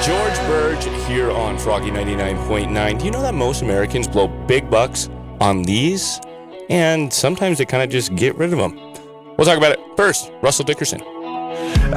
George Burge here on Froggy 99.9. Do you know that most Americans blow big bucks on these? And sometimes they kind of just get rid of them. We'll talk about it. First, Russell Dickerson.